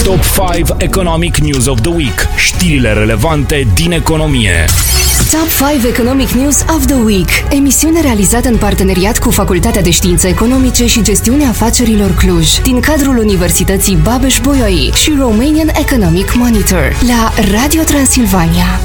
Top 5 Economic News of the Week. Știrile relevante din economie. Top 5 Economic News of the Week. Emisiune realizată în parteneriat cu Facultatea de Științe Economice și Gestiunea Afacerilor Cluj, din cadrul Universității Babeș-Bolyai și Romanian Economic Monitor, la Radio Transilvania.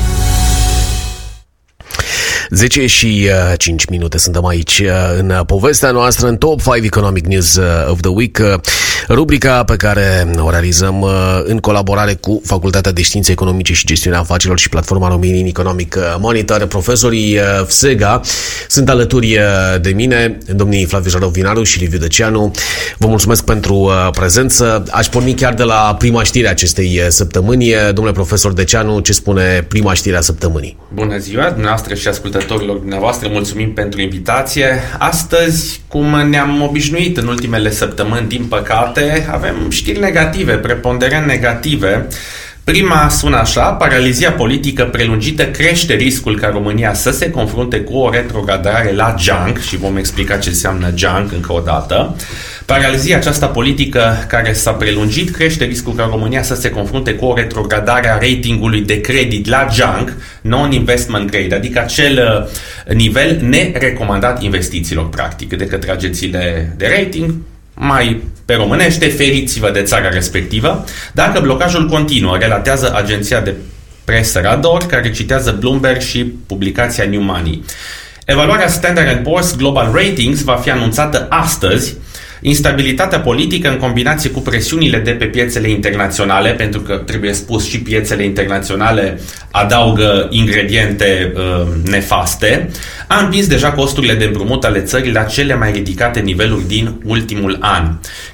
10 și 5 minute suntem aici în povestea noastră, în Top 5 Economic News of the Week, rubrica pe care o realizăm în colaborare cu Facultatea de Științe Economice și Gestiunea Afacerilor și platforma Romanian Economic Monitor. Profesorii FSEGA sunt alături de mine, domnii Flaviu Jarovinaru și Liviu Deceanu. Vă mulțumesc pentru prezență. Aș porni chiar de la prima știre a acestei săptămâni. Domnule profesor Deceanu, ce spune prima știre a săptămânii? Bună ziua, dumneavoastră și ascultătorilor dumneavoastră, mulțumim pentru invitație. Astăzi, cum ne-am obișnuit în ultimele săptămâni, din păcate, avem știri negative, preponderent negative. Prima sună așa: paralizia politică prelungită crește riscul ca România să se confrunte cu o retrogradare la junk, și vom explica ce înseamnă junk încă o dată. Paralizia aceasta politică care s-a prelungit crește riscul ca România să se confrunte cu o retrogradare a ratingului de credit la junk, non-investment grade, adică acel nivel nerecomandat investițiilor, practic, de către agențiile de rating. Mai pe românește, feriți-vă de țara respectivă. Dacă blocajul continuă, relatează agenția de presă Radar, care citează Bloomberg și publicația New Money. Evaluarea Standard & Poor's Global Ratings va fi anunțată astăzi. Instabilitatea politică în combinație cu presiunile de pe piețele internaționale, pentru că, trebuie spus, și piețele internaționale adaugă ingrediente nefaste, a împins deja costurile de împrumut ale țării la cele mai ridicate niveluri din ultimul an.